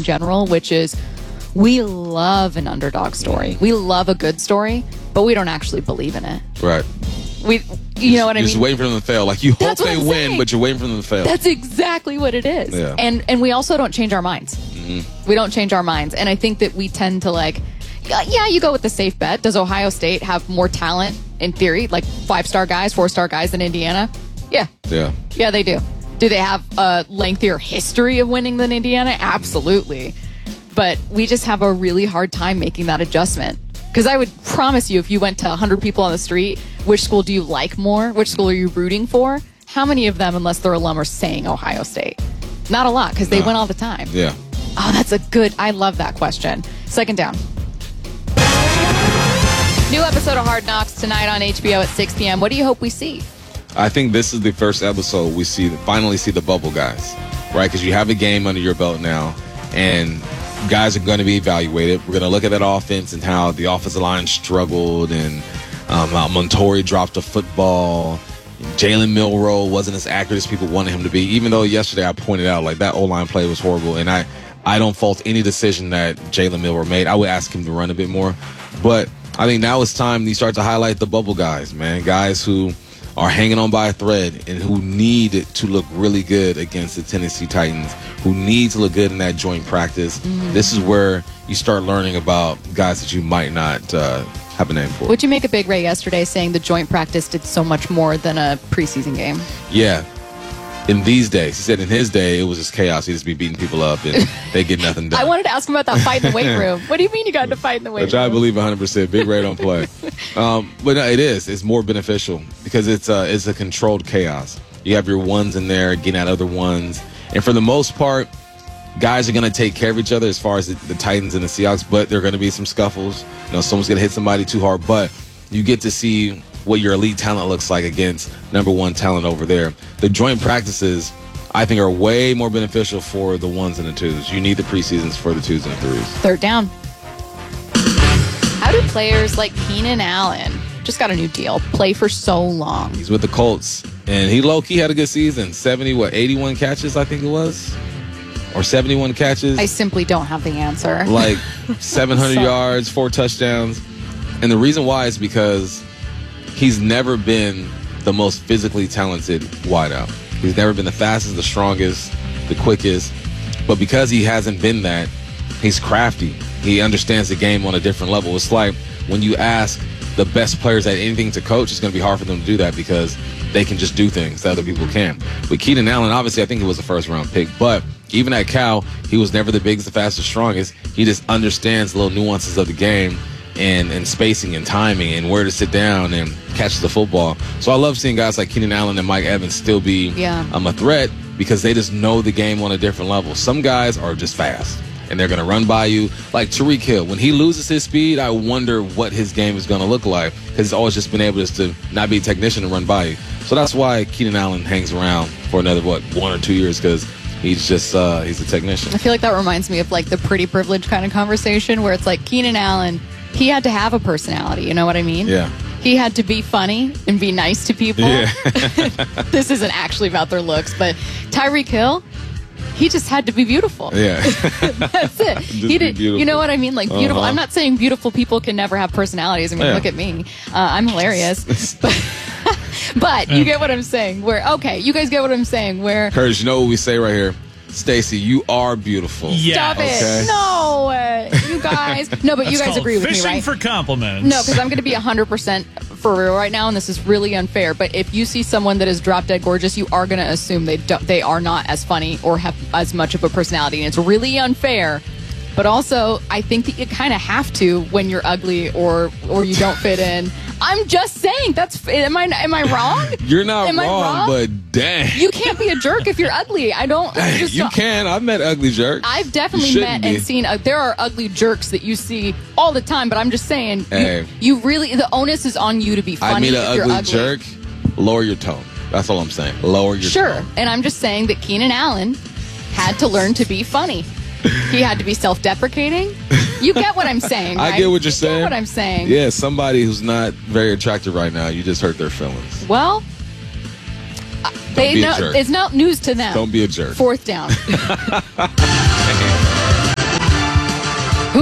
general, which is we love an underdog story. We love a good story, but we don't actually believe in it. Right. You know what I mean? You're just waiting for them to fail. Like, you hope they win, but you're waiting for them to fail. That's exactly what it is. Yeah. And we also don't change our minds. Mm-hmm. We don't change our minds. And I think that we tend to, like, yeah, you go with the safe bet. Does Ohio State have more talent, in theory, like 5-star guys, 4-star guys than Indiana? Yeah. Yeah. Yeah, they do. Do they have a lengthier history of winning than Indiana? Absolutely. But we just have a really hard time making that adjustment. Because I would promise you, if you went to 100 people on the street, which school do you like more? Which school are you rooting for? How many of them, unless they're alum, are saying Ohio State? Not a lot, because they win all the time. Yeah. Oh, that's a good... I love that question. Second down. New episode of Hard Knocks tonight on HBO at 6 p.m. What do you hope we see? I think this is the first episode we finally see the bubble guys, right? Because you have a game under your belt now, and guys are going to be evaluated. We're going to look at that offense and how the offensive line struggled, and Montori dropped a football. Jalen Milroe wasn't as accurate as people wanted him to be, even though yesterday I pointed out, like, that O-line play was horrible, and I don't fault any decision that Jalen Milroe made. I would ask him to run a bit more, but I think now it's time you start to highlight the bubble guys, man. Guys who are hanging on by a thread and who need to look really good against the Tennessee Titans, who need to look good in that joint practice. Mm-hmm. This is where you start learning about guys that you might not have a name for. Would you make a big Ray yesterday saying the joint practice did so much more than a preseason game? Yeah. In these days, he said in his day, it was just chaos. He'd just be beating people up and they get nothing done. I wanted to ask him about that fight in the weight room. What do you mean you got into fight in the weight room? Which I believe 100%. Big Ray don't play. But no, it is. It's more beneficial because it's a controlled chaos. You have your ones in there getting at other ones. And for the most part, guys are going to take care of each other as far as the Titans and the Seahawks, but there are going to be some scuffles. You know, someone's going to hit somebody too hard, but you get to see what your elite talent looks like against number one talent over there. The joint practices, I think, are way more beneficial for the ones and the twos. You need the preseasons for the twos and the threes. Third down. How do players like Keenan Allen, just got a new deal, play for so long? He's with the Colts, and he low-key had a good season. 81 catches, I think it was? Or 71 catches. I simply don't have the answer. Like 700 yards, 4 touchdowns. And the reason why is because he's never been the most physically talented wideout. He's never been the fastest, the strongest, the quickest. But because he hasn't been that, he's crafty. He understands the game on a different level. It's like when you ask the best players at anything to coach, it's going to be hard for them to do that because they can just do things that other people can. With Keenan Allen, obviously, I think he was a first-round pick. But even at Cal, he was never the biggest, the fastest, strongest. He just understands little nuances of the game and spacing and timing and where to sit down and catch the football. So I love seeing guys like Keenan Allen and Mike Evans still be a threat because they just know the game on a different level. Some guys are just fast and they're going to run by you. Like Tyreek Hill, when he loses his speed, I wonder what his game is going to look like because he's always just been able just to not be a technician and run by you. So that's why Keenan Allen hangs around for another, 1 or 2 years because he's just he's a technician. I feel like that reminds me of like the pretty privileged kind of conversation where it's like Keenan Allen, he had to have a personality, you know what I mean? Yeah. He had to be funny and be nice to people. Yeah. This isn't actually about their looks, but Tyreek Hill, he just had to be beautiful. Yeah. That's it. He did. You know what I mean? Like beautiful. I'm not saying beautiful people can never have personalities. I mean, look at me. I'm hilarious. But you get what I'm saying. You guys get what I'm saying. Where Curtis, you know what we say right here? Stacey, you are beautiful. Stop it. Okay. No, you guys. No, but you guys agree with me, right? Fishing for compliments. No, because I'm going to be 100% for real right now, and this is really unfair. But if you see someone that is drop dead gorgeous, you are going to assume they are not as funny or have as much of a personality, and it's really unfair. But also, I think that you kind of have to when you're ugly or you don't fit in. I'm just saying. Am I wrong? You're not Am I wrong? but dang. You can't be a jerk if you're ugly. You can. I've met ugly jerks. I've definitely met and seen. There are ugly jerks that you see all the time, but I'm just saying, you really, the onus is on you to be funny. I meet an ugly jerk. Lower your tone. That's all I'm saying. Lower your tone. Sure. And I'm just saying that Keenan Allen had to learn to be funny. He had to be self-deprecating. You get what I'm saying, right? I get what you're saying. You get what I'm saying. Yeah, somebody who's not very attractive right now, you just hurt their feelings. Well, it's not news to them. Don't be a jerk. Fourth down.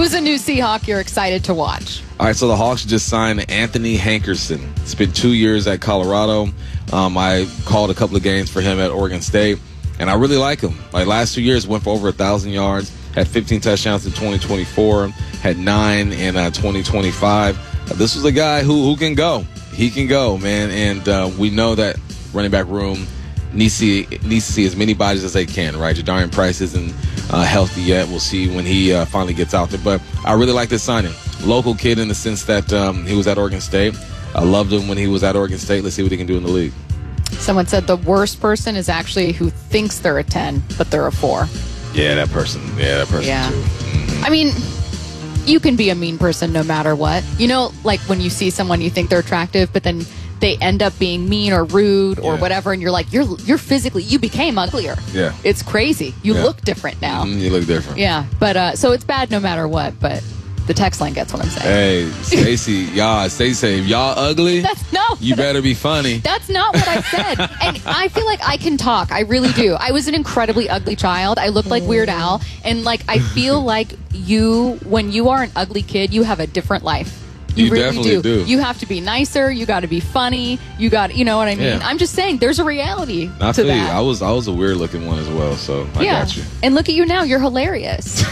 Who's a new Seahawk you're excited to watch? All right, so the Hawks just signed Anthony Hankerson. Spent 2 years at Colorado. I called a couple of games for him at Oregon State, and I really like him. Like, last 2 years, went for over 1,000 yards, had 15 touchdowns in 2024, had 9 in 2025. This was a guy who can go. He can go, man, and we know that running back room needs to see as many bodies as they can, right? Jadarian Price isn't healthy yet. We'll see when he finally gets out there. But I really like this signing. Local kid in the sense that he was at Oregon State. I loved him when he was at Oregon State. Let's see what he can do in the league. Someone said the worst person is actually who thinks they're a 10, but they're a 4. Yeah, that person. Yeah, too. Mm-hmm. I mean, you can be a mean person no matter what. You know, like when you see someone you think they're attractive, but then they end up being mean or rude or whatever, and you're like, you're physically, you became uglier. Yeah. It's crazy. You look different now. You look different. Yeah. But so it's bad no matter what, but the text line gets what I'm saying. Hey, Stacey, y'all, stay safe. Y'all ugly? You better be funny. That's not what I said. And I feel like I can talk. I really do. I was an incredibly ugly child. I looked like Weird Al. And like, I feel like when you are an ugly kid, you have a different life. You really definitely do. You have to be nicer. You got to be funny. You know what I mean? Yeah. I'm just saying, there's a reality to that. I was a weird looking one as well, so I got you. And look at you now. You're hilarious.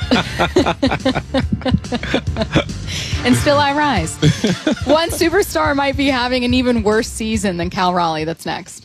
And still I rise. One superstar might be having an even worse season than Cal Raleigh. That's next.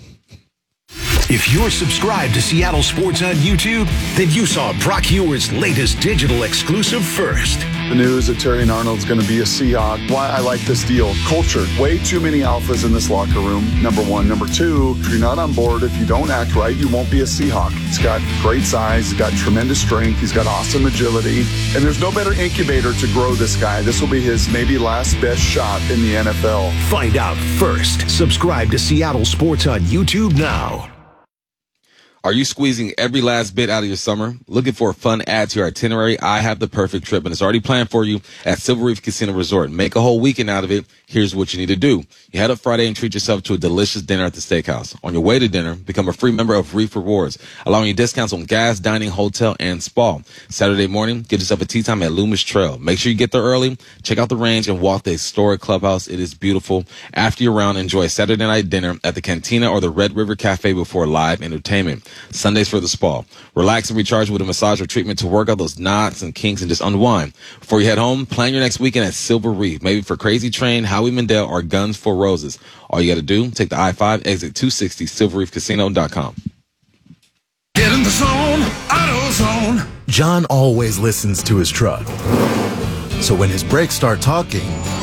If you're subscribed to Seattle Sports on YouTube, then you saw Brock Huard's latest digital exclusive first. The news that Terrion Arnold's going to be a Seahawk. Why I like this deal. Culture. Way too many alphas in this locker room, number one. Number two, if you're not on board, if you don't act right, you won't be a Seahawk. He's got great size. He's got tremendous strength. He's got awesome agility. And there's no better incubator to grow this guy. This will be his maybe last best shot in the NFL. Find out first. Subscribe to Seattle Sports on YouTube now. Are you squeezing every last bit out of your summer? Looking for a fun add to your itinerary? I have the perfect trip, and it's already planned for you at Silver Reef Casino Resort. Make a whole weekend out of it. Here's what you need to do. You head up Friday and treat yourself to a delicious dinner at the steakhouse. On your way to dinner, become a free member of Reef Rewards, allowing you discounts on gas, dining, hotel, and spa. Saturday morning, get yourself a tea time at Loomis Trail. Make sure you get there early, check out the range, and walk the historic clubhouse. It is beautiful. After your round, enjoy a Saturday night dinner at the Cantina or the Red River Cafe before live entertainment. Sundays for the spa. Relax and recharge with a massage or treatment to work out those knots and kinks and just unwind. Before you head home, plan your next weekend at Silver Reef, maybe for Crazy Train, Howie Mandel, or Guns for Roses. All you got to do, take the I-5, exit 260, silverreefcasino.com. Get in the zone, AutoZone. John always listens to his truck. So when his brakes start talking,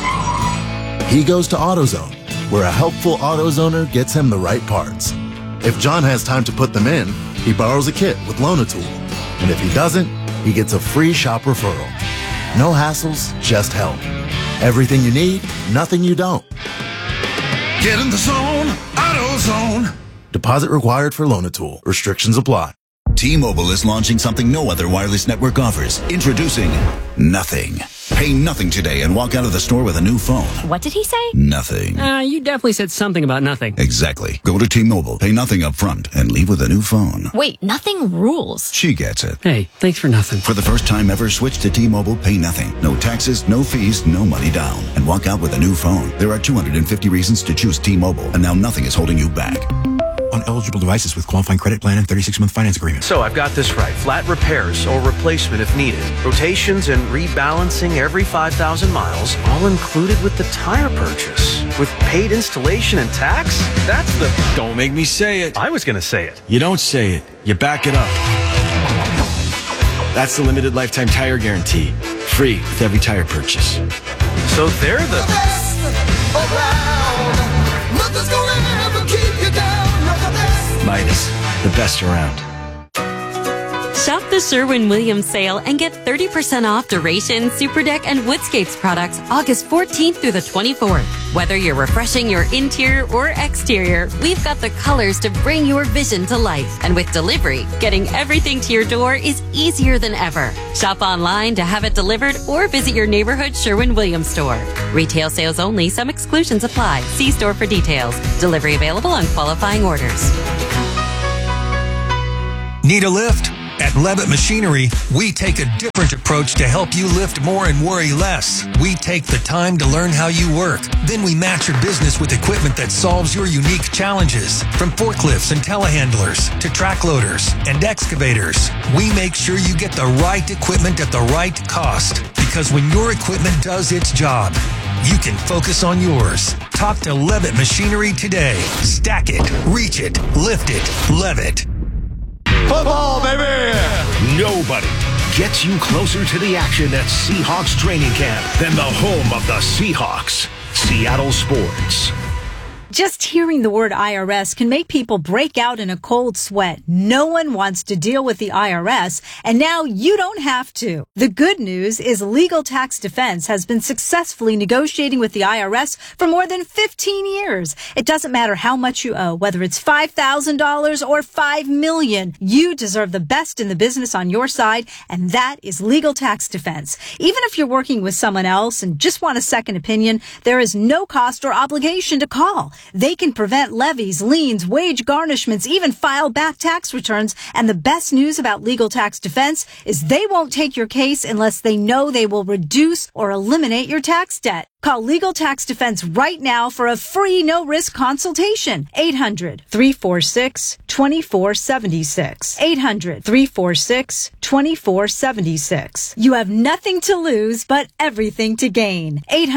he goes to AutoZone, where a helpful AutoZoner gets him the right parts. If John has time to put them in, he borrows a kit with Loan-A-Tool. And if he doesn't, he gets a free shop referral. No hassles, just help. Everything you need, nothing you don't. Get in the zone, AutoZone. Deposit required for Loan-A-Tool. Restrictions apply. T-Mobile is launching something no other wireless network offers. Introducing Nothing. Pay nothing today and walk out of the store with a new phone. What did he say? Nothing. You definitely said something about nothing. Exactly. Go to T-Mobile, pay nothing up front, and leave with a new phone. Wait, nothing rules. She gets it. Hey, thanks for nothing. For the first time ever, switch to T-Mobile, pay nothing. No taxes, no fees, no money down. And walk out with a new phone. There are 250 reasons to choose T-Mobile, and now nothing is holding you back. On eligible devices with qualifying credit plan and 36-month finance agreement. So I've got this right. Flat repairs or replacement if needed. Rotations and rebalancing every 5,000 miles, all included with the tire purchase. With paid installation and tax? That's the... Don't make me say it. I was going to say it. You don't say it. You back it up. That's the limited lifetime tire guarantee. Free with every tire purchase. So they're the... best around. Nothing's gonna ever keep you down. Midas, the best around. Shop the Sherwin-Williams sale and get 30% off Duration, Super Deck, and Woodscapes products August 14th through the 24th. Whether you're refreshing your interior or exterior, we've got the colors to bring your vision to life. And with delivery, getting everything to your door is easier than ever. Shop online to have it delivered or visit your neighborhood Sherwin-Williams store. Retail sales only. Some exclusions apply. See store for details. Delivery available on qualifying orders. Need a lift? At Levitt Machinery, we take a different approach to help you lift more and worry less. We take the time to learn how you work. Then we match your business with equipment that solves your unique challenges. From forklifts and telehandlers to track loaders and excavators, we make sure you get the right equipment at the right cost. Because when your equipment does its job, you can focus on yours. Talk to Levitt Machinery today. Stack it, reach it, lift it, Levitt. Football, baby! Nobody gets you closer to the action at Seahawks training camp than the home of the Seahawks, Seattle Sports. Just hearing the word IRS can make people break out in a cold sweat. No one wants to deal with the IRS, and now you don't have to. The good news is Legal Tax Defense has been successfully negotiating with the IRS for more than 15 years. It doesn't matter how much you owe, whether it's $5,000 or $5 million. You deserve the best in the business on your side, and that is Legal Tax Defense. Even if you're working with someone else and just want a second opinion, there is no cost or obligation to call. They can prevent levies, liens, wage garnishments, even file back tax returns. And the best news about Legal Tax Defense is they won't take your case unless they know they will reduce or eliminate your tax debt. Call Legal Tax Defense right now for a free no-risk consultation. 800-346-2476. 800-346-2476. You have nothing to lose but everything to gain.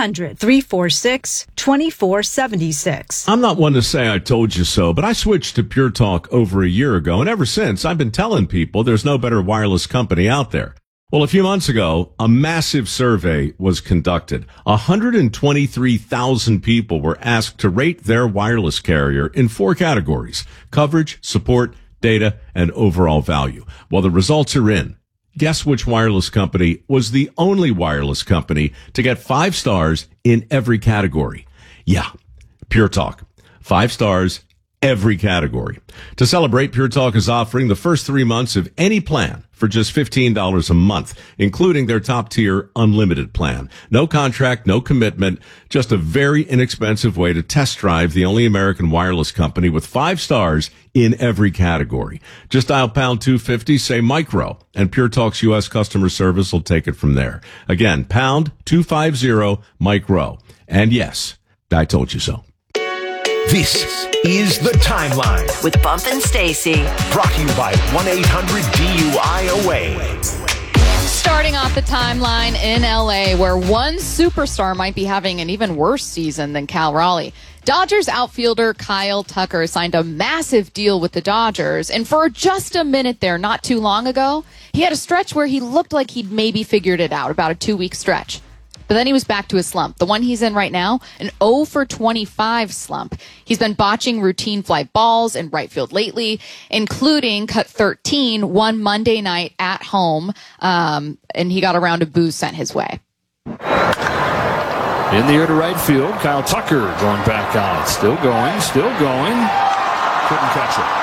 800-346-2476. I'm not one to say I told you so, but I switched to Pure Talk over a year ago, and ever since, I've been telling people there's no better wireless company out there. Well, a few months ago, a massive survey was conducted. 123,000 people were asked to rate their wireless carrier in 4 categories: coverage, support, data, and overall value. Well, the results are in. Guess which wireless company was the only wireless company to get 5 stars in every category? Yeah, Pure Talk. 5 stars, every category. To celebrate, Pure Talk is offering the first 3 months of any plan for just $15 a month, including their top-tier unlimited plan. No contract, no commitment, just a very inexpensive way to test drive the only American wireless company with 5 stars in every category. Just dial pound 250, say micro, and Pure Talk's U.S. customer service will take it from there. Again, pound 250 micro. And yes, I told you so. This is The Timeline with Bump and Stacy. Brought to you by 1-800-DUI-AWAY. Starting off the timeline in LA, where one superstar might be having an even worse season than Cal Raleigh. Dodgers outfielder Kyle Tucker signed a massive deal with the Dodgers, and for just a minute there, not too long ago, he had a stretch where he looked like he'd maybe figured it out, about a 2-week stretch. But then he was back to his slump. The one he's in right now, an 0 for 25 slump. He's been botching routine fly balls in right field lately, including cut 13 one Monday night at home, and he got a round of boos sent his way. In the air to right field, Kyle Tucker going back out. Still going. Couldn't catch it.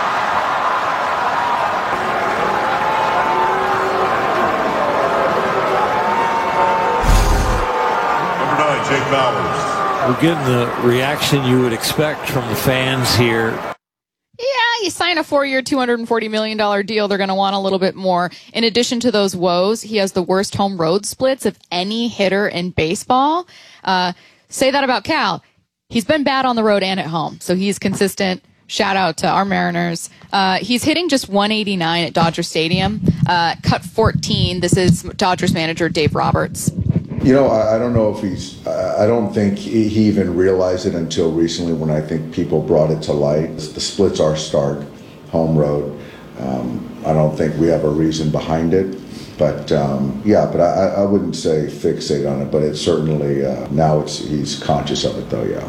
Jake Bowers. We're getting the reaction you would expect from the fans here. Yeah, you sign a 4-year, $240 million deal, they're going to want a little bit more. In addition to those woes, he has the worst home road splits of any hitter in baseball. Say that about Cal. He's been bad on the road and at home, so he's consistent. Shout out to our Mariners. He's hitting just 189 at Dodger Stadium. Cut 14. This is Dodgers manager Dave Roberts. You know, I don't know if I don't think he even realized it until recently when I think people brought it to light. The splits are stark, home road. I don't think we have a reason behind it. But I wouldn't say fixate on it, but it's certainly, now he's conscious of it though, yeah.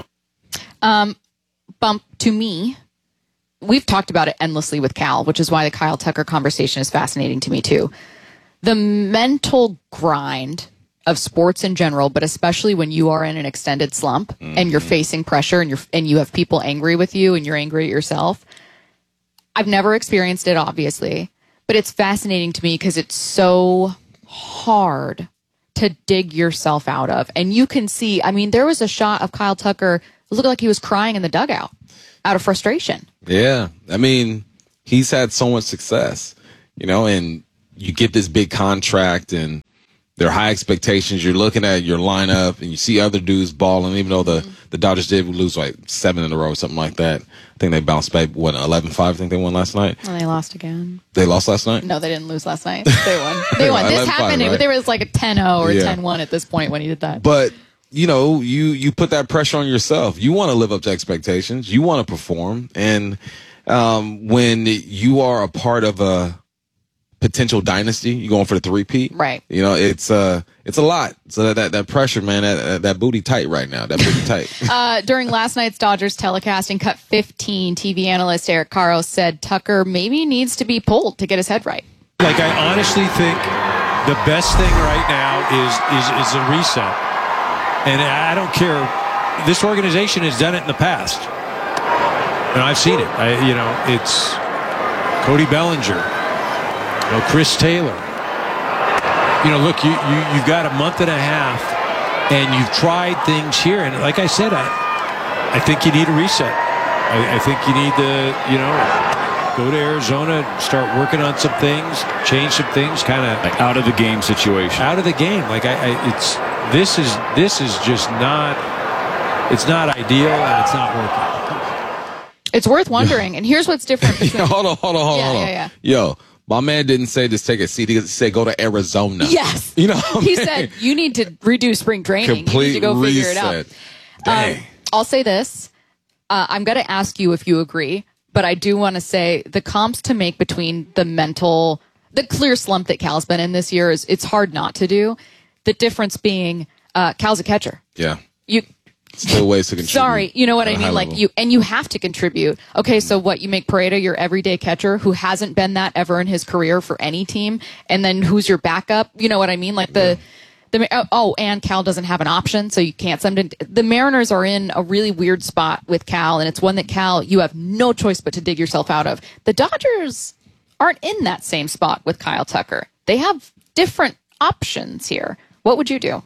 Bump, to me, we've talked about it endlessly with Cal, which is why the Kyle Tucker conversation is fascinating to me too. The mental grind of sports in general, but especially when you are in an extended slump and you're facing pressure and you have people angry with you and you're angry at yourself. I've never experienced it, obviously, but it's fascinating to me because it's so hard to dig yourself out of. And you can see, I mean, there was a shot of Kyle Tucker, it looked like he was crying in the dugout out of frustration. Yeah. I mean, he's had so much success. and you get this big contract and there are high expectations. You're looking at your lineup and you see other dudes balling, even though the Dodgers did lose like 7 in a row or something like that. I think they bounced back, 11-5, I think they won last night. And they lost again. They lost last night? No, they didn't lose last night. They won. They won. This happened. Right? There was like a 10-0 or 10-1 at this point when he did that. But, you put that pressure on yourself. You want to live up to expectations. You want to perform. And when you are a part of a potential dynasty, you're going for the three-peat. Right. It's a lot. So that pressure, man, that booty tight right now. That booty tight. During last night's Dodgers telecast in Cut 15, TV analyst Eric Caro said Tucker maybe needs to be pulled to get his head right. Like, I honestly think the best thing right now is a reset. And I don't care. This organization has done it in the past. And I've seen it. It's Cody Bellinger. Chris Taylor. Look, you've got a month and a half, and you've tried things here. And like I said, I think you need a reset. I think you need to, go to Arizona, start working on some things, change some things, kind of like out of the game situation. Out of the game. Like this is just not. It's not ideal, and it's not working. It's worth wondering. And here's what's different. Between, hold on. Yeah. Yo. My man didn't say just take a seat. He said go to Arizona. Yes. He said you need to redo spring training. Complete you need to go reset. figure it out. Dang. I'll say this. I'm going to ask you if you agree, but I do want to say the comps to make between the clear slump that Cal's been in this year it's hard not to do. The difference being Cal's a catcher. Yeah. Still ways to contribute. Sorry, you know what I mean? Like you have to contribute. Okay, so what, you make Pareto your everyday catcher who hasn't been that ever in his career for any team, and then who's your backup? You know what I mean? Like and Cal doesn't have an option, so you can't send him. The Mariners are in a really weird spot with Cal, and it's one that Cal, you have no choice but to dig yourself out of. The Dodgers aren't in that same spot with Kyle Tucker. They have different options here. What would you do?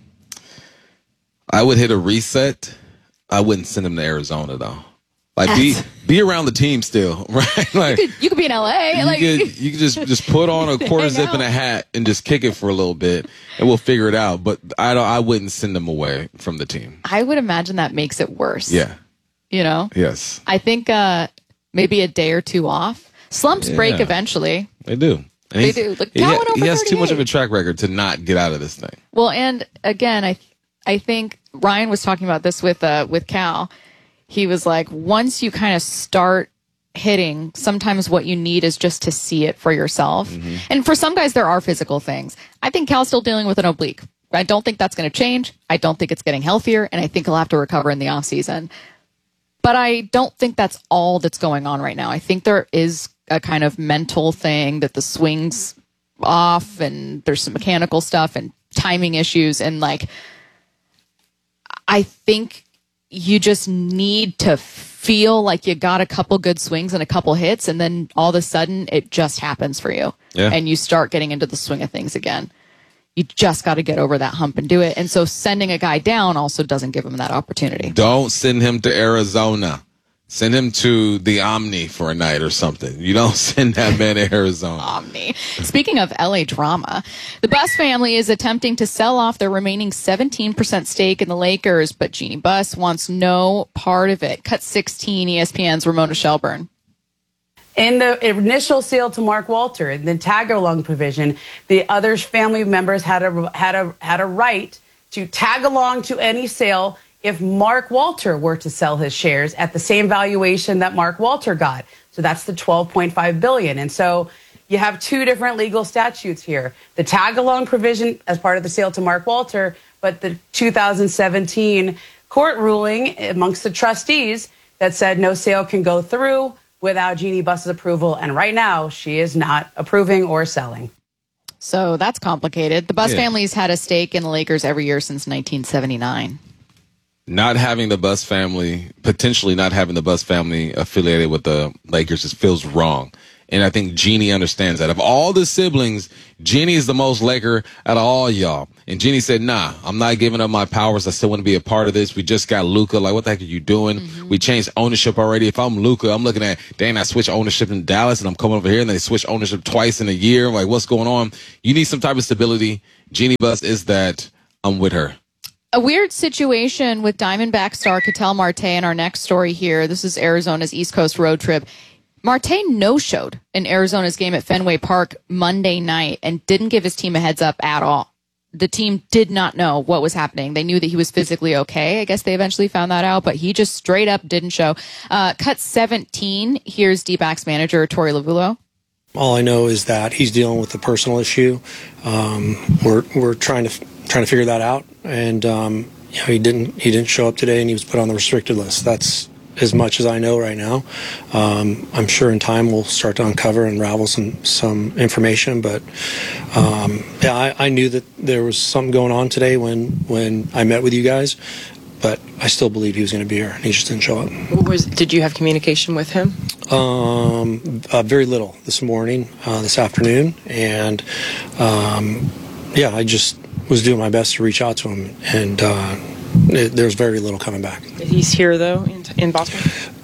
I would hit a reset. I wouldn't send him to Arizona though. Like be around the team still, right? Like you could be in LA. You could just put on a quarter zip and a hat and just kick it for a little bit, and we'll figure it out. But I wouldn't send him away from the team. I would imagine that makes it worse. Yeah. Yes. I think maybe a day or two off. Slumps break eventually. They do. And they do. Look, he has too much of a track record to not get out of this thing. Well, and again, I think Ryan was talking about this with Cal. He was like, once you kind of start hitting, sometimes what you need is just to see it for yourself. Mm-hmm. And for some guys, there are physical things. I think Cal's still dealing with an oblique. I don't think that's going to change. I don't think it's getting healthier, and I think he'll have to recover in the offseason. But I don't think that's all that's going on right now. I think there is a kind of mental thing that the swing's off, and there's some mechanical stuff and timing issues, and I think you just need to feel like you got a couple good swings and a couple hits, and then all of a sudden it just happens for you. Yeah. And you start getting into the swing of things again. You just got to get over that hump and do it. And so sending a guy down also doesn't give him that opportunity. Don't send him to Arizona. Send him to the Omni for a night or something. You don't send that man to Arizona. Omni. Speaking of LA drama, the Buss family is attempting to sell off their remaining 17% stake in the Lakers, but Jeannie Buss wants no part of it. Cut 16, ESPN's Ramona Shelburne. In the initial sale to Mark Walter, the tag-along provision, the other family members had a right to tag along to any sale if Mark Walter were to sell his shares at the same valuation that Mark Walter got. So that's the $12.5 billion. And so you have two different legal statutes here. The tag-along provision as part of the sale to Mark Walter, but the 2017 court ruling amongst the trustees that said no sale can go through without Jeannie Buss's approval. And right now, she is not approving or selling. So that's complicated. The Buss family's had a stake in the Lakers every year since 1979. Not having the Buss family, potentially not having the Buss family affiliated with the Lakers, just feels wrong. And I think Jeannie understands that. Of all the siblings, Jeannie is the most Laker out of all y'all. And Jeannie said, nah, I'm not giving up my powers. I still want to be a part of this. We just got Luka. Like, what the heck are you doing? Mm-hmm. We changed ownership already. If I'm Luka, I'm looking at, dang, I switched ownership in Dallas and I'm coming over here and they switched ownership twice in a year. Like, what's going on? You need some type of stability. Jeannie Buss is that. I'm with her. A weird situation with Diamondback star Ketel Marte in our next story here. This is Arizona's East Coast road trip. Marte no-showed in Arizona's game at Fenway Park Monday night and didn't give his team a heads up at all. The team did not know what was happening. They knew that he was physically okay. I guess they eventually found that out, but he just straight up didn't show. Cut 17. Here's D-backs manager Torey Lovullo. All I know is that he's dealing with a personal issue. We're trying to figure that out, and he didn't show up today, and he was put on the restricted list. That's as much as I know right now. I'm sure in time we'll start to uncover and unravel some information, but I knew that there was something going on today when I met with you guys, but I still believe he was going to be here, and he just didn't show up. Did you have communication with him? Very little this morning, this afternoon, and I just was doing my best to reach out to him, and there's very little coming back. He's here though in Boston.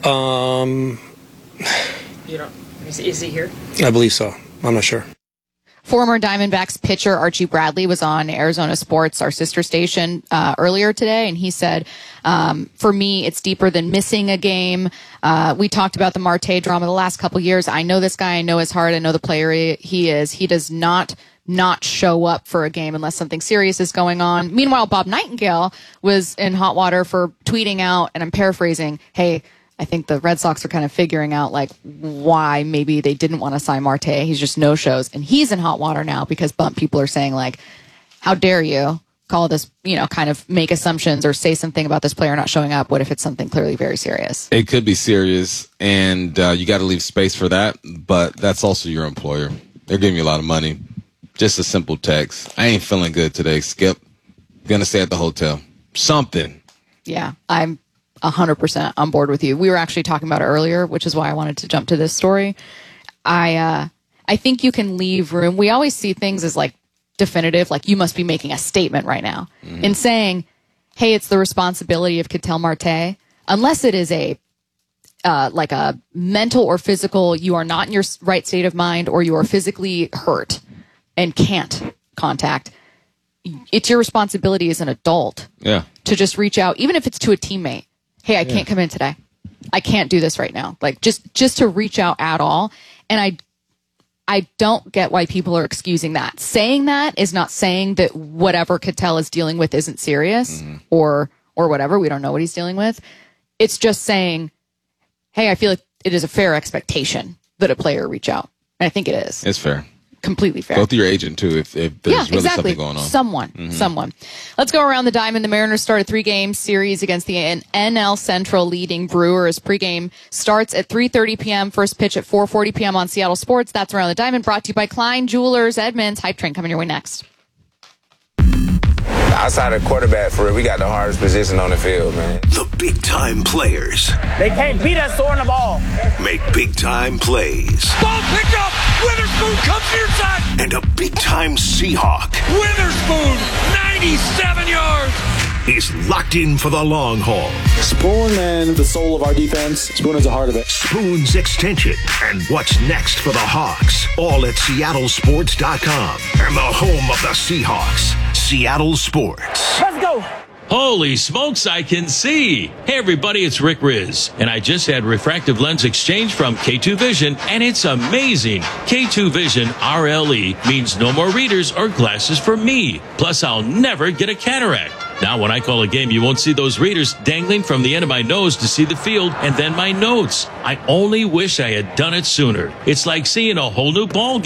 Is he here? I believe so. I'm not sure. Former Diamondbacks pitcher Archie Bradley was on Arizona Sports, our sister station, earlier today, and he said, for me, it's deeper than missing a game. We talked about the Marte drama the last couple years. I know this guy. I know his heart. I know the player he is. He does not show up for a game unless something serious is going on. Meanwhile, Bob Nightingale was in hot water for tweeting out, and I'm paraphrasing, hey, I think the Red Sox are kind of figuring out like why maybe they didn't want to sign Marte. He's just no shows, and he's in hot water now because people are saying like, how dare you call this, kind of make assumptions or say something about this player not showing up. What if it's something clearly very serious? It could be serious, and you got to leave space for that, but that's also your employer. They're giving you a lot of money. Just a simple text. I ain't feeling good today, Skip. Gonna stay at the hotel. Something. Yeah, I'm 100% on board with you. We were actually talking about it earlier, which is why I wanted to jump to this story. I think you can leave room. We always see things as like definitive, like you must be making a statement right now. Mm-hmm. In saying, hey, it's the responsibility of Ketel Marte, unless it is a mental or physical, you are not in your right state of mind or you are physically hurt and can't contact. It's your responsibility as an adult to just reach out, even if it's to a teammate. Hey, I can't come in today. I can't do this right now. Like just to reach out at all. And I don't get why people are excusing that. Saying that is not saying that whatever Ketel is dealing with isn't serious or whatever. We don't know what he's dealing with. It's just saying, hey, I feel like it is a fair expectation that a player reach out. And I think it is. It's fair. Completely fair. Go through your agent, too, if there's really something going on. Someone. Let's go around the diamond. The Mariners start a 3-game series against the NL Central leading Brewers. Pregame starts at 3:30 p.m. First pitch at 4:40 p.m. on Seattle Sports. That's Around the Diamond, brought to you by Klein Jewelers Edmonds. Hype Train coming your way next. Outside of quarterback, for real, we got the hardest position on the field, man. The big-time players. They can't beat us throwing the ball. Make big-time plays. Ball picked up. Witherspoon comes to your side. And a big-time Seahawk. Witherspoon, 97 yards. Is locked in for the long haul. Spoon and the soul of our defense. Spoon is the heart of it. Spoon's extension. And what's next for the Hawks. All at SeattleSports.com. And the home of the Seahawks. Seattle Sports. Let's go. Holy smokes, I can see. Hey, everybody, it's Rick Riz. And I just had refractive lens exchange from K2 Vision, and it's amazing. K2 Vision RLE means no more readers or glasses for me. Plus, I'll never get a cataract. Now, when I call a game, you won't see those readers dangling from the end of my nose to see the field and then my notes. I only wish I had done it sooner. It's like seeing a whole new ball game.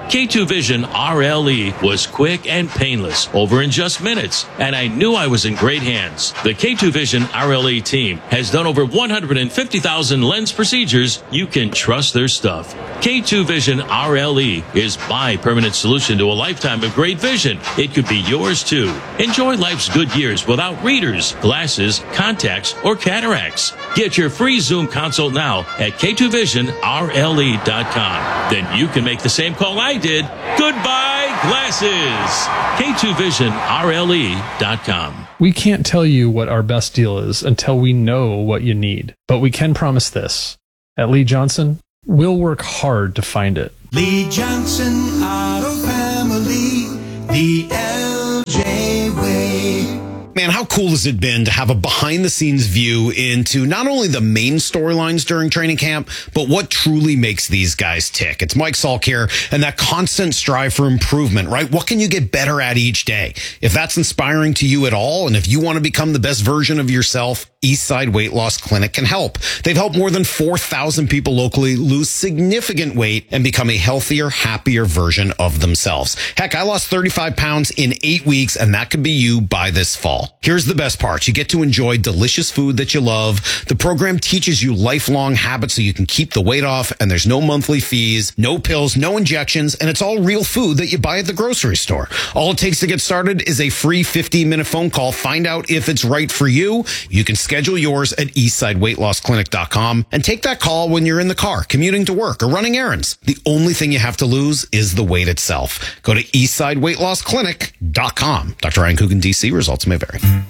K2 Vision RLE was quick and painless, over in just minutes, and I knew I was in great hands. The K2 Vision RLE team has done over 150,000 lens procedures. You can trust their stuff. K2 Vision RLE is my permanent solution to a lifetime of great vision. It could be yours too. Enjoy life's good years without readers, glasses, contacts, or cataracts. Get your free Zoom consult now at K2VisionRLE.com. Then you can make the same call I did. Goodbye, glasses. K2VisionRLE.com. We can't tell you what our best deal is until we know what you need. But we can promise this. At Lee Johnson, we'll work hard to find it. Lee Johnson Auto Family, the LJ way. Man, how cool has it been to have a behind-the-scenes view into not only the main storylines during training camp, but what truly makes these guys tick? It's Mike Salk here, and that constant strive for improvement, right? What can you get better at each day? If that's inspiring to you at all, and if you want to become the best version of yourself, Eastside Weight Loss Clinic can help. They've helped more than 4,000 people locally lose significant weight and become a healthier, happier version of themselves. Heck, I lost 35 pounds in 8 weeks, and that could be you by this fall. Here's the best part. You get to enjoy delicious food that you love. The program teaches you lifelong habits so you can keep the weight off, and there's no monthly fees, no pills, no injections, and it's all real food that you buy at the grocery store. All it takes to get started is a free 15-minute phone call. Find out if it's right for you. You can schedule yours at EastsideWeightLossClinic.com and take that call when you're in the car, commuting to work, or running errands. The only thing you have to lose is the weight itself. Go to EastsideWeightLossClinic.com. Dr. Ryan Coogan, D.C. Results may vary.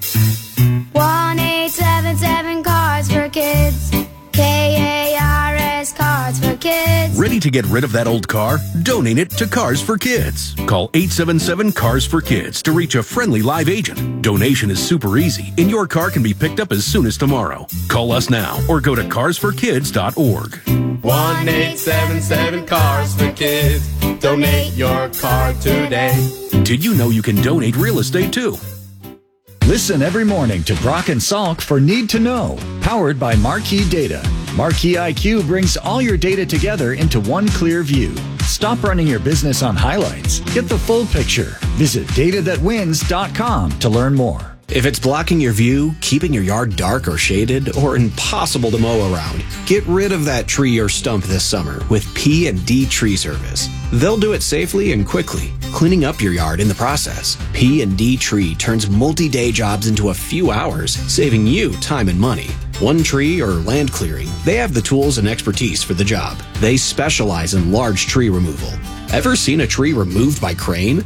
1-877 Cards for Kids. KARS Cards for Kids. Ready to get rid of that old car? Donate it to Cars for Kids. Call 877 Cars for Kids to reach a friendly live agent. Donation is super easy, and your car can be picked up as soon as tomorrow. Call us now or go to carsforkids.org. 1-877 Cars for Kids. Donate your car today. Did you know you can donate real estate too? Listen every morning to Brock and Salk for Need to Know, powered by Marquee Data. Marquee IQ brings all your data together into one clear view. Stop running your business on highlights. Get the full picture. Visit datathatwins.com to learn more. If it's blocking your view, keeping your yard dark or shaded, or impossible to mow around, get rid of that tree or stump this summer with P&D Tree Service. They'll do it safely and quickly, cleaning up your yard in the process. P&D Tree turns multi-day jobs into a few hours, saving you time and money. One tree or land clearing, they have the tools and expertise for the job. They specialize in large tree removal. Ever seen a tree removed by crane?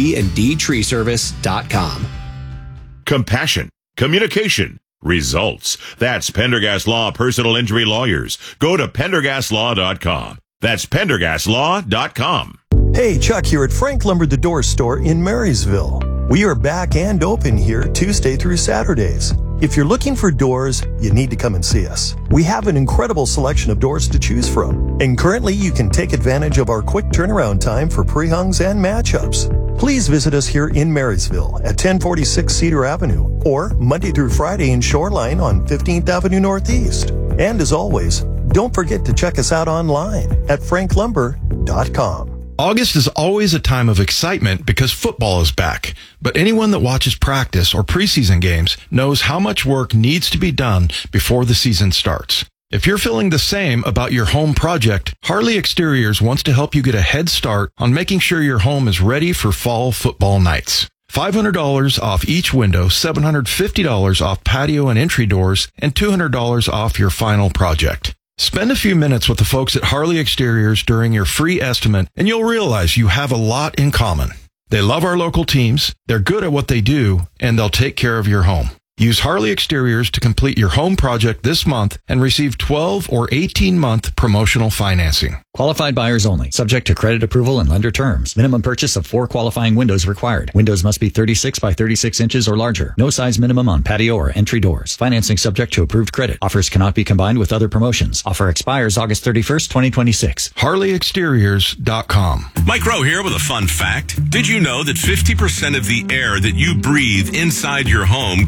PNDTreeservice.com. Compassion, communication, results. That's Pendergast Law Personal Injury Lawyers. Go to PendergastLaw.com. That's PendergastLaw.com. Hey, Chuck here at Frank Lumber the Door Store in Marysville. We are back and open here Tuesday through Saturdays. If you're looking for doors, you need to come and see us. We have an incredible selection of doors to choose from. And currently you can take advantage of our quick turnaround time for pre-hungs and matchups. Please visit us here in Marysville at 1046 Cedar Avenue or Monday through Friday in Shoreline on 15th Avenue Northeast. And as always, don't forget to check us out online at franklumber.com. August is always a time of excitement because football is back. But anyone that watches practice or preseason games knows how much work needs to be done before the season starts. If you're feeling the same about your home project, Harley Exteriors wants to help you get a head start on making sure your home is ready for fall football nights. $500 off each window, $750 off patio and entry doors, and $200 off your final project. Spend a few minutes with the folks at Harley Exteriors during your free estimate, and you'll realize you have a lot in common. They love our local teams, they're good at what they do, and they'll take care of your home. Use Harley Exteriors to complete your home project this month and receive 12 or 18-month promotional financing. Qualified buyers only. Subject to credit approval and lender terms. Minimum purchase of 4 qualifying windows required. Windows must be 36 by 36 inches or larger. No size minimum on patio or entry doors. Financing subject to approved credit. Offers cannot be combined with other promotions. Offer expires August 31st, 2026. HarleyExteriors.com. Mike Rowe here with a fun fact. Did you know that 50% of the air that you breathe inside your home comes from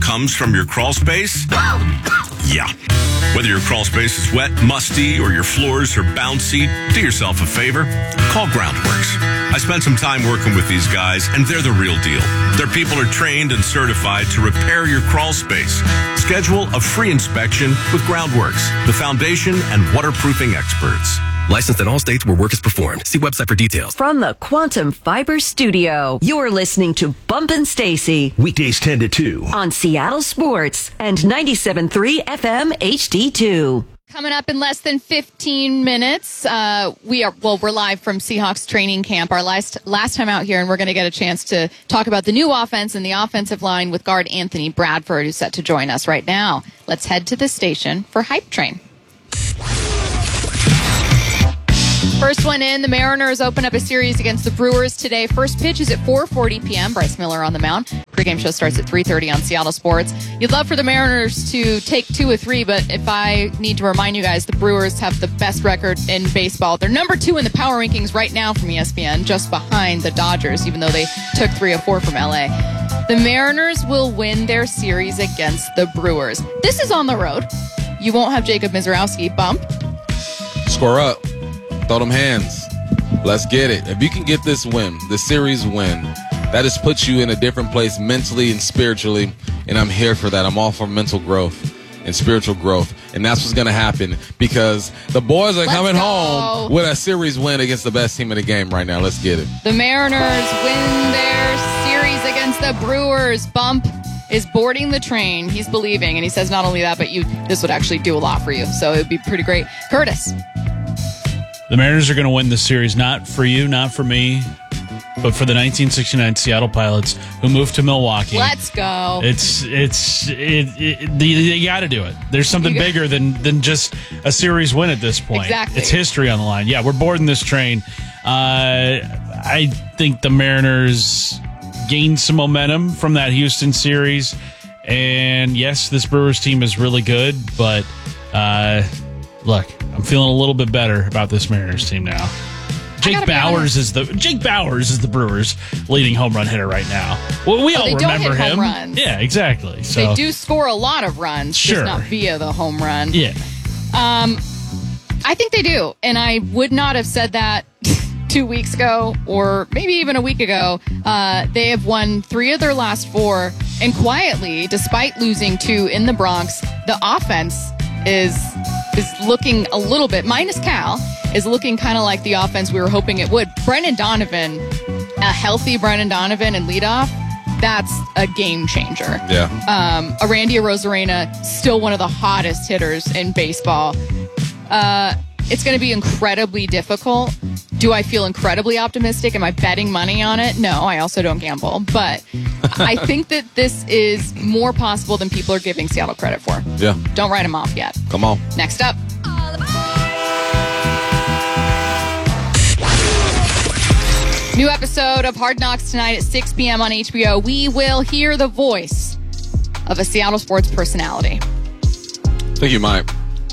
from your crawl space? Yeah. Whether your crawl space is wet, musty, or your floors are bouncy, do yourself a favor. Call Groundworks. I spent some time working with these guys, and they're the real deal. Their people are trained and certified to repair your crawl space. Schedule a free inspection with Groundworks, the foundation and waterproofing experts. Licensed in all states where work is performed. See website for details. From the Quantum Fiber Studio, you're listening to Bumpin' Stacy. Weekdays 10 to 2. On Seattle Sports and 97.3 FM HD2. Coming up in less than 15 minutes, we're live from Seahawks training camp, our last time out here, and we're going to get a chance to talk about the new offense and the offensive line with guard Anthony Bradford, who's set to join us right now. Let's head to the station for Hype Train. First one in, the Mariners open up a series against the Brewers today. First pitch is at 4:40 p.m. Bryce Miller on the mound. Pregame show starts at 3:30 on Seattle Sports. You'd love for the Mariners to take 2 or 3, but if I need to remind you guys, the Brewers have the best record in baseball. They're number 2 in the power rankings right now from ESPN, just behind the Dodgers, even though they took 3 or 4 from LA. The Mariners will win their series against the Brewers. This is on the road. You won't have Jacob Mizorowski. Bump. Score up. Throw them hands. Let's get it. If you can get this win, the series win, that just puts you in a different place mentally and spiritually, and I'm here for that. I'm all for mental growth and spiritual growth, and that's what's going to happen because the boys are coming home with a series win against the best team in the game right now. Let's get it. The Mariners win their series against the Brewers. Bump is boarding the train. He's believing, and he says not only that, but this would actually do a lot for you, so it would be pretty great. Curtis. The Mariners are going to win this series, not for you, not for me, but for the 1969 Seattle Pilots who moved to Milwaukee. Let's go. You got to do it. There's something bigger than just a series win at this point. Exactly. It's history on the line. Yeah, we're boarding this train. I think the Mariners gained some momentum from that Houston series. And yes, this Brewers team is really good, but look, I'm feeling a little bit better about this Mariners team now. Jake Bowers is the Brewers' leading home run hitter right now. Well, we all remember don't hit him. Home runs. Yeah, exactly. So they do score a lot of runs, sure, just not via the home run. Yeah. I think they do, and I would not have said that 2 weeks ago or maybe even a week ago. They have won 3 of their last 4, and quietly, despite losing 2 in the Bronx, the offense is looking a little bit, minus Cal, is looking kind of like the offense we were hoping it would. Brendan Donovan, a healthy Brendan Donovan in leadoff, that's a game changer. Yeah. Arandia Rosarena, still one of the hottest hitters in baseball. It's going to be incredibly difficult. Do I feel incredibly optimistic? Am I betting money on it? No, I also don't gamble. But I think that this is more possible than people are giving Seattle credit for. Yeah. Don't write them off yet. Come on. Next up. New episode of Hard Knocks tonight at 6 p.m. on HBO. We will hear the voice of a Seattle sports personality. I think you might.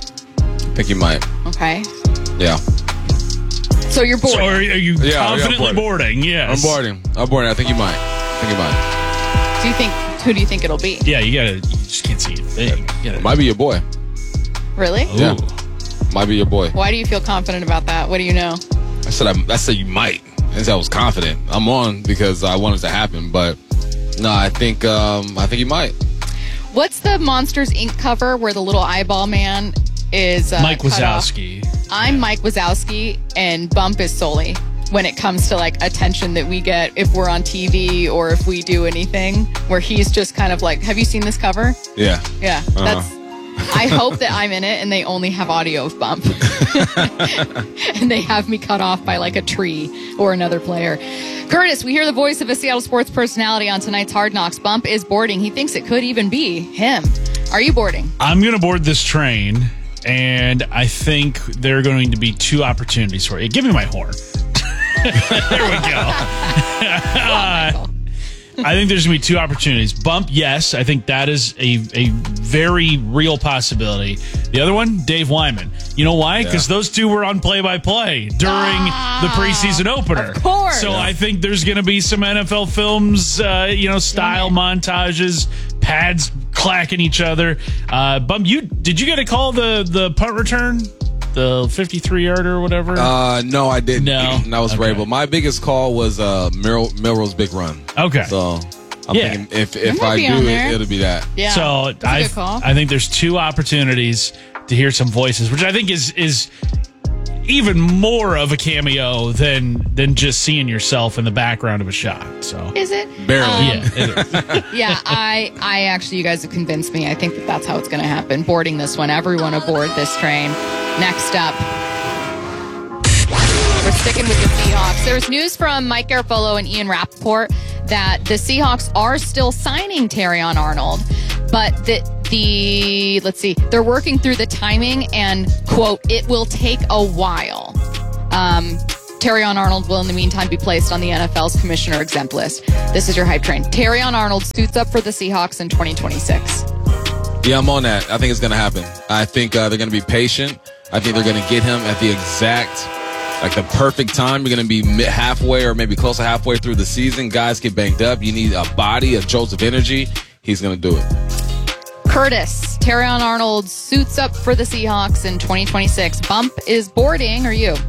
Okay. Yeah. So you're boarding. So are you confidently boarding? Yes. I'm boarding. I think you might. Who do you think it'll be? Yeah, you just can't see a thing. It might be your boy. Really? Ooh. Yeah. Might be your boy. Why do you feel confident about that? What do you know? I said you might. I said I was confident. I'm on because I want it to happen, but no, I think you might. What's the Monsters Inc. cover where the little eyeball man is Mike Wazowski? I'm Mike Wazowski, and Bump is Sully when it comes to like attention that we get if we're on TV or if we do anything, where he's just kind of like, have you seen this cover? Yeah. Yeah. I hope that I'm in it and they only have audio of Bump. And they have me cut off by like a tree or another player. Curtis, we hear the voice of a Seattle sports personality on tonight's Hard Knocks. Bump is boarding. He thinks it could even be him. Are you boarding? I'm going to board this train, and I think there are going to be 2 opportunities for it. Give me my horn. There we go. I think there's going to be 2 opportunities. Bump, yes. I think that is a very real possibility. The other one, Dave Wyman. You know why? Because those 2 were on play-by-play during the preseason opener. Of course. So I think there's going to be some NFL Films, style montages, pads clacking each other. Bum, did you get a call the punt return? The 53-yarder or whatever? No, I didn't. No. That was Rabel. My biggest call was Milroe's big run. Okay. So I'm thinking if I do it, it'll be that. Yeah. So that's a good call. I think there's 2 opportunities to hear some voices, which I think is even more of a cameo than just seeing yourself in the background of a shot. So is it? Barely. Yeah, it is. Yeah, I actually, you guys have convinced me. I think that's how it's going to happen. Boarding this one. Everyone aboard this train. Next up, we're sticking with the Seahawks. There's news from Mike Garafolo and Ian Rappaport that the Seahawks are still signing Terrion Arnold, but let's see, they're working through the timing and, quote, it will take a while. Terrion Arnold will, in the meantime, be placed on the NFL's commissioner exempt list. This is your hype train. Terrion Arnold suits up for the Seahawks in 2026. Yeah, I'm on that. I think it's going to happen. I think they're going to be patient. I think they're going to get him at the exact, the perfect time. You're going to be halfway or maybe close to halfway through the season. Guys get banged up. You need a body, a jolt of energy. He's going to do it. Curtis, Terrion Arnold suits up for the Seahawks in 2026. Bump is boarding, or you?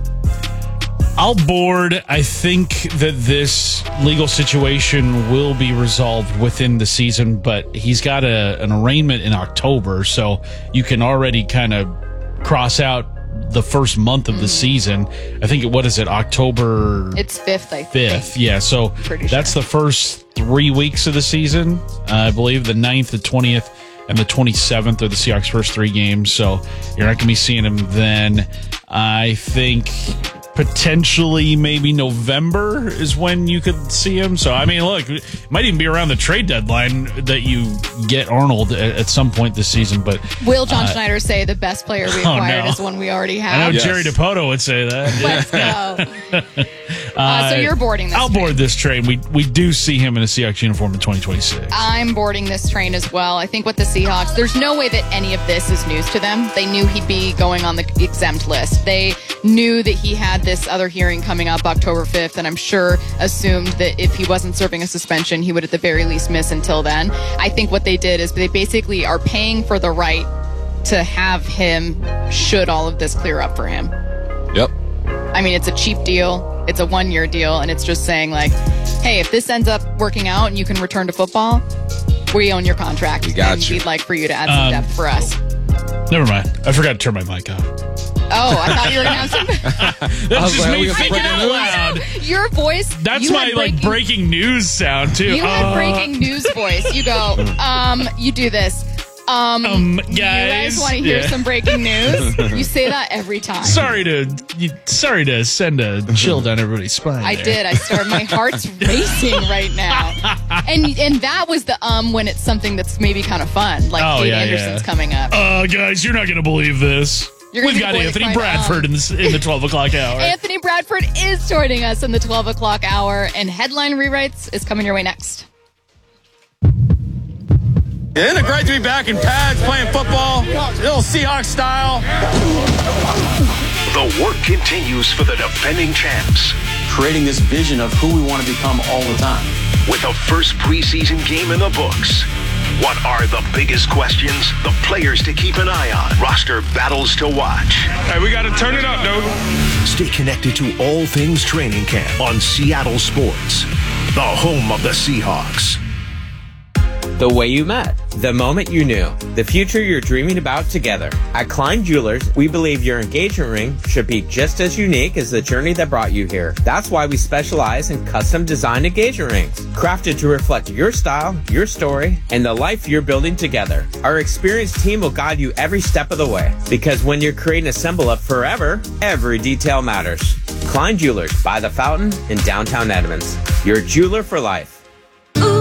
I'll board. I think that this legal situation will be resolved within the season, but he's got an arraignment in October, so you can already kind of cross out the first month of the season. I think, what is it, October? It's 5th, I think. 5th, yeah. So that's the first 3 weeks of the season. I believe the 9th, the 20th, and the 27th are the Seahawks' first 3 games, so you're not going to be seeing him then. I think potentially maybe November is when you could see him. So, I mean, look, it might even be around the trade deadline that you get Arnold at some point this season. But will John Schneider say the best player we acquired is one we already have? I know Jerry DiPoto would say that. Let's go. So you're boarding this I'll train. board this train. We do see him in a Seahawks uniform in 2026. I'm boarding this train as well. I think with the Seahawks, there's no way that any of this is news to them. They knew he'd be going on the exempt list. They knew that he had this other hearing coming up October 5th, and I'm sure assumed that if he wasn't serving a suspension, he would at the very least miss until then. I think what they did is they basically are paying for the right to have him should all of this clear up for him. Yep. I mean, it's a cheap deal. It's a 1-year deal, and it's just saying, like, hey, if this ends up working out and you can return to football, we own your contract. We got and you. We'd like for you to add some depth for us. Never mind. I forgot to turn my mic off. Oh, I thought you were going to have some. That's just me thinking out loud. Your voice. That's my breaking news sound too. You had breaking news voice. You go. You do this. Guys, you guys want to hear some breaking news? You say that every time. Sorry to send a chill down everybody's spine. I did. I started. My heart's racing right now. And that was the when it's something that's maybe kind of fun, like Kate Anderson's coming up. Guys, you're not going to believe this. We've got Anthony Bradford in the 12 o'clock hour. Anthony Bradford is joining us in the 12 o'clock hour, and Headline Rewrites is coming your way next. Isn't it great to be back in pads playing football? Little Seahawks style. The work continues for the defending champs. Creating this vision of who we want to become all the time. With the first preseason game in the books. What are the biggest questions? The players to keep an eye on. Roster battles to watch. Hey, we got to turn it up, dude. Stay connected to all things training camp on Seattle Sports, the home of the Seahawks. The way you met, the moment you knew, the future you're dreaming about together. At Klein Jewelers, we believe your engagement ring should be just as unique as the journey that brought you here. That's why we specialize in custom designed engagement rings, crafted to reflect your style, your story, and the life you're building together. Our experienced team will guide you every step of the way, because when you're creating a symbol of forever, every detail matters. Klein Jewelers by the Fountain in downtown Edmonds. Your jeweler for life.